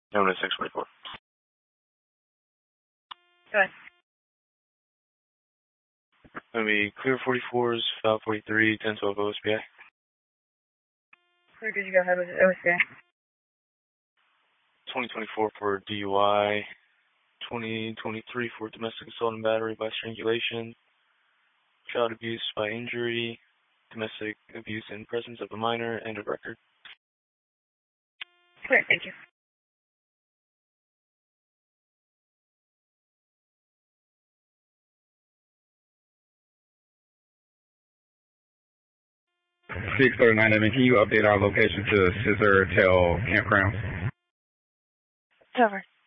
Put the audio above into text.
Known as 644. Go ahead. Going to be clear 44s, file 43, 1012 OSBI. Clear, did you go ahead with OSBI? 2024 for DUI, 2023 for domestic assault and battery by strangulation, child abuse by injury, domestic abuse in presence of a minor, and a record. Clear, thank you. Can you update our location to Scissor Tail Campground? Over.